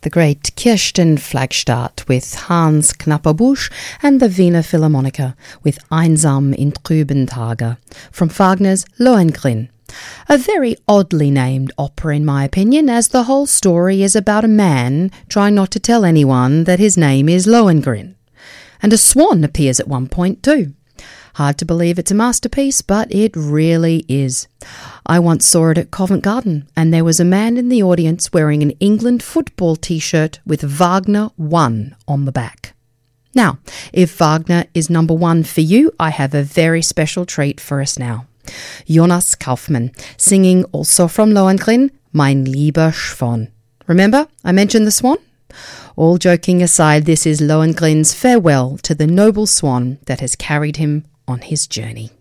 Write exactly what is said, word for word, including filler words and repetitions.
the great Kirsten Flagstadt with Hans Knapperbusch and the Wiener Philharmoniker with Einsam in trüben Tage from Wagner's Lohengrin. A very oddly named opera in my opinion, as the whole story is about a man trying not to tell anyone that his name is Lohengrin. And a swan appears at one point too. Hard to believe it's a masterpiece, but it really is. I once saw it at Covent Garden, and there was a man in the audience wearing an England football t-shirt with Wagner one on the back. Now, if Wagner is number one for you, I have a very special treat for us now. Jonas Kaufmann, singing also from Lohengrin, Mein lieber Schwan. Remember, I mentioned the swan? All joking aside, this is Lohengrin's farewell to the noble swan that has carried him on his journey.